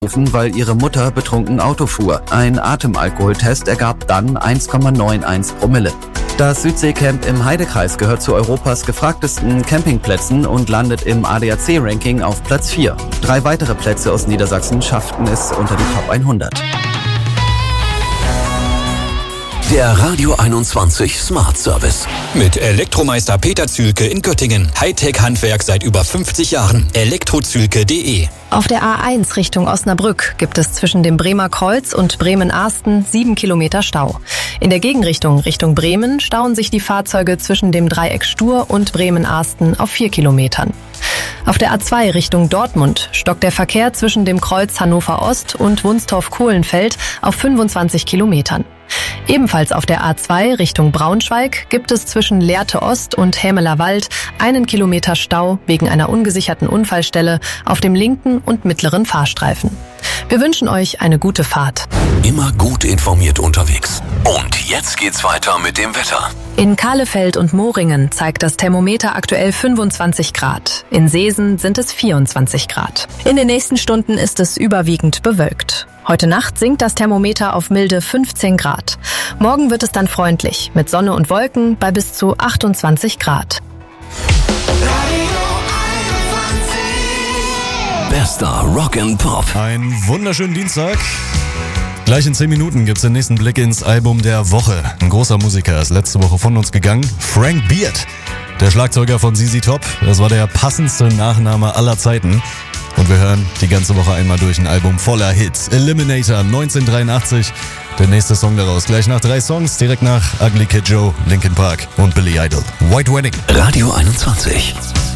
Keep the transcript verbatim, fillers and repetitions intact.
weil ihre Mutter betrunken Auto fuhr. Ein Atemalkoholtest ergab dann eins Komma einundneunzig Promille. Das Südseecamp im Heidekreis gehört zu Europas gefragtesten Campingplätzen und landet im A D A C-Ranking auf Platz vier. Drei weitere Plätze aus Niedersachsen schafften es unter die Top hundert. Der Radio einundzwanzig Smart Service. Mit Elektromeister Peter Zühlke in Göttingen. Hightech-Handwerk seit über fünfzig Jahren. elektrozühlke punkt de. Auf der A eins Richtung Osnabrück gibt es zwischen dem Bremer Kreuz und Bremen-Ahsten sieben Kilometer Stau. In der Gegenrichtung Richtung Bremen stauen sich die Fahrzeuge zwischen dem Dreieck Stur und Bremen-Ahsten auf vier Kilometern. Auf der A zwei Richtung Dortmund stockt der Verkehr zwischen dem Kreuz Hannover Ost und Wunstorf-Kohlenfeld auf fünfundzwanzig Kilometern. Ebenfalls auf der A zwei Richtung Braunschweig gibt es zwischen Lehrte Ost und Hämeler Wald einen Kilometer Stau wegen einer ungesicherten Unfallstelle auf dem linken und mittleren Fahrstreifen. Wir wünschen euch eine gute Fahrt. Immer gut informiert unterwegs. Und jetzt geht's weiter mit dem Wetter. In Kahlefeld und Moringen zeigt das Thermometer aktuell fünfundzwanzig Grad. In Seesen sind es vierundzwanzig Grad. In den nächsten Stunden ist es überwiegend bewölkt. Heute Nacht sinkt das Thermometer auf milde fünfzehn Grad. Morgen wird es dann freundlich, mit Sonne und Wolken bei bis zu achtundzwanzig Grad. Bester Rock and Pop. Einen wunderschönen Dienstag. Gleich in zehn Minuten gibt's den nächsten Blick ins Album der Woche. Ein großer Musiker ist letzte Woche von uns gegangen. Frank Beard, der Schlagzeuger von Z Z Top. Das war der passendste Nachname aller Zeiten. Und wir hören die ganze Woche einmal durch ein Album voller Hits. Eliminator neunzehnhundertdreiundachtzig. Der nächste Song daraus. Gleich nach drei Songs, direkt nach Ugly Kid Joe, Linkin Park und Billy Idol. White Wedding. Radio einundzwanzig.